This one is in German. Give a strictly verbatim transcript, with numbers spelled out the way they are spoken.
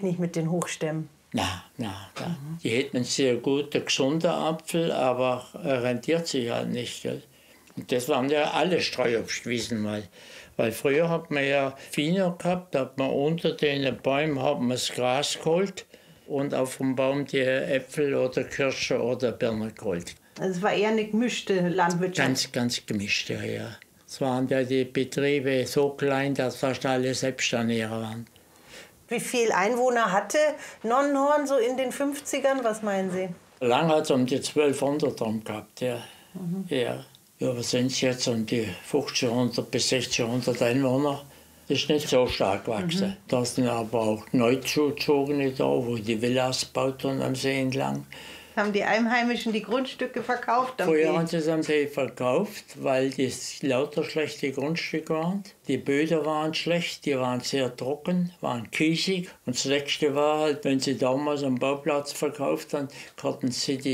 nicht mit den Hochstämmen. Nein, nein, nein. Mhm. Die hätten einen sehr guten, gesunden Apfel, aber er rentiert sich halt nicht. Gell? Und das waren ja alle Streuobstwiesen mal. Weil früher hat man ja Fino gehabt, da hat man unter den Bäumen hat man das Gras geholt und auf dem Baum die Äpfel oder Kirsche oder Birne geholt. Also es war eher eine gemischte Landwirtschaft? Ganz, ganz gemischt, ja, ja. Es waren ja die Betriebe so klein, dass fast alle Selbsternährer waren. Wie viele Einwohner hatte Nonnenhorn so in den fünfzigern? Was meinen Sie? Lang hat es um die zwölfhundert drum gehabt, ja. Mhm. ja. Ja, wir sind jetzt um die fünfzehnhundert bis sechzehnhundert Einwohner. Das ist nicht so stark gewachsen. Mhm. Da sind aber auch Neuzuzogene da, wo die Villas gebaut haben am See entlang. Haben die Einheimischen die Grundstücke verkauft? Früher haben sie es am See verkauft, weil das lauter schlechte Grundstücke waren. Die Böden waren schlecht, die waren sehr trocken, waren kiesig. Und das Nächste war halt, wenn sie damals am Bauplatz verkauft haben, hatten sie die